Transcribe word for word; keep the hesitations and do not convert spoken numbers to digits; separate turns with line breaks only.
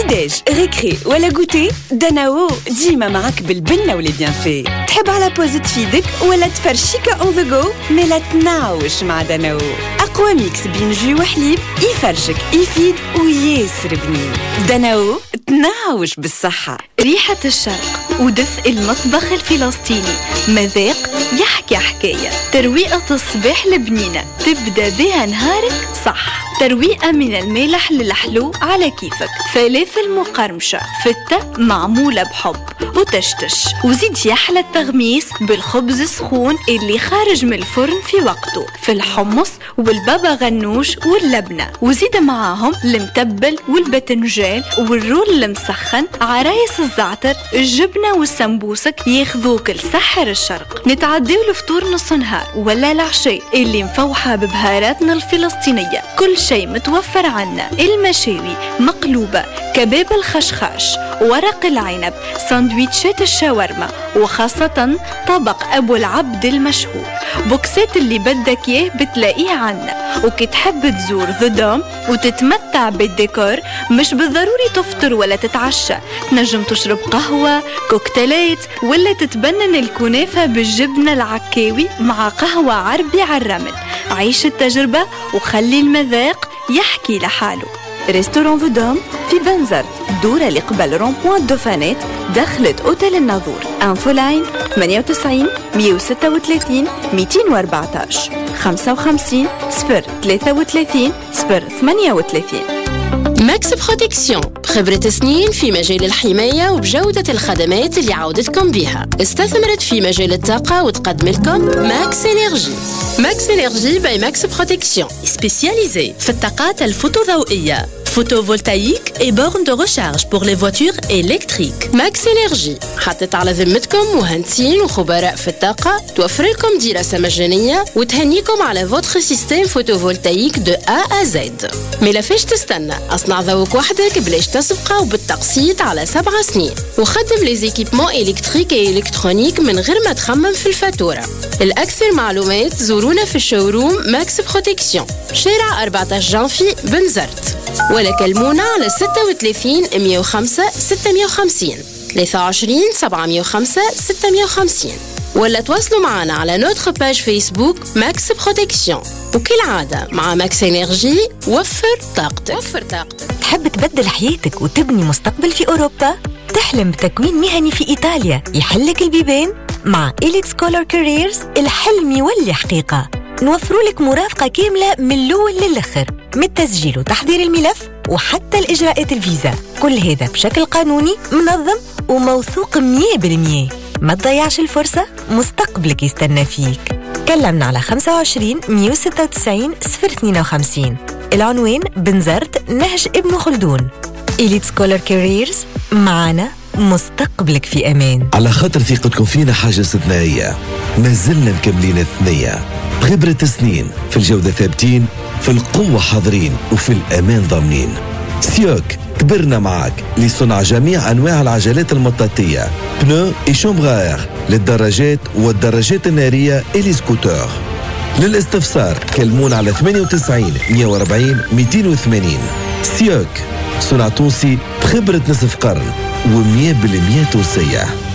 ديج ريكري ولا غوتي، داناو ديما معك بالبنة ولي بيان في. تحب على بوز تفيدك ولا تفرشيكا اون ذا جو؟ ميلا تناوش مع داناو، أقوى ميكس بين جو وحليب يفرشك يفيد وياسر بنين. داناو تناوش بالصحة.
ريحة الشرق ودفء المطبخ الفلسطيني، مذاق يحكي حكاية. ترويقة الصباح البنينة تبدأ بها نهارك صح. ترويقة من المالح للحلو على كيفك. فلافل مقرمشة فتة معمولة بحب وتشتش، وزيد يحلى التغميس بالخبز السخون اللي خارج من الفرن في وقته، في الحمص والبابا غنوش واللبنة، وزيد معاهم المتبل والبتنجان والرول المسخن، عرايس الزعتر، الجبنة والسمبوسك ياخذوك لسحر الشرق. نتعديو الفطور نص نهار ولا العشاء اللي مفوحة ببهاراتنا الفلسطينية. كل شيء متوفر عنا، المشاوي مقلوبة، كباب الخشخاش، ورق العنب، ساندويتشات الشاورما، وخاصة طبق أبو العبد المشهور. بوكسات اللي بدك إياه بتلاقيه عنا. وكي تحب تزور ذا دوم وتتمتع بالديكور، مش بالضروري تفطر ولا تتعشى، تنجم تشرب قهوة، كوكتيلات، ولا تتبنن الكنافة بالجبنة العكاوي مع قهوة عربي على الرمل. عيش التجربة وخلي المذاق يحكي لحاله. ريستوران فودوم في بنزرت، دورة اللي قبل رونبوان دوفانيت، دخلت أوتيل الناظور. انفو لاين ثمانية وتسعين مية وستة وثلاثين مئتين وأربعة عشر خمسة وخمسين صفر ثلاثة وثلاثين صفر ثمانية وثلاثين.
ماكس بروتكسيون، خبرة سنين في مجال الحماية وبجودة الخدمات اللي عودتكم بها. استثمرت في مجال الطاقة وتقدم لكم ماكس إنرجي. ماكس إنرجي باي ماكس بروتكسيون، سبيسياليزي في الطاقات الفوتوضوئية، photovoltaïque et bornes de recharge pour les voitures électriques. ماكس إنرجي حطت على ذمتكم مهندسين وخبراء في الطاقة، توفر لكم دراسة مجانية وتهنيكم على فوتر سيستم فوتوفولتايك دو A à Z. مي لافاش تستنى، اصنع ذوق وحدك بلاش تسبقه وبالتقسيط على سبع سنين، وخدم لي زيكيبمون إلكتريك و إلكترونيك من غير ما تخمم في الفاتورة. الأكثر معلومات زورونا في الشوروم ماكس بروتكسيون، شارع أربعة عشر جانفي بنزرت، ولا كلمونا على ستة وثلاثين مية وخمسة ستمية وخمسين ثلاثة وعشرين سبعمية وخمسة ستمية وخمسين، ولا تواصلوا معنا على نوتر باج فيسبوك ماكس بروتكسيون. وكالعادة مع ماكس إنرجي وفر طاقتك. وفر طاقتك.
تحب تبدل حياتك وتبني مستقبل في أوروبا؟ تحلم بتكوين مهني في إيطاليا يحلك البيبان؟ مع إليت سكولر كاريرز الحلم يولي حقيقة. نوفروا لك مرافقة كاملة من الأول للآخر، من التسجيل وتحضير الملف وحتى الإجراءات الفيزا، كل هذا بشكل قانوني منظم وموثوق مية بالمية. ما تضيعش الفرصة، مستقبلك يستنى فيك. كلمنا على خمسة وعشرين مية وستة وتسعين صفر اثنين وخمسين. العنوان بنزرت نهج ابن خلدون. إليت سكولر كاريرز، معنا مستقبلك في أمان.
على خاطر ثقتكم فينا حاجة استثنائية، ما زلنا مكملين الثنية بخبرة سنين، في الجودة ثابتين، في القوة حاضرين، وفي الأمان ضامنين. سيوك كبرنا معك لصنع جميع أنواع العجلات المطاطية، بنو إي شومبغار للدراجات والدراجات النارية إلي سكوتر. للاستفسار كلمون على ثمانية وتسعين مية وأربعين مئتين وثمانين. سيوك، صنع تونسي بخبرة نصف قرن ومية بالمية تونسية.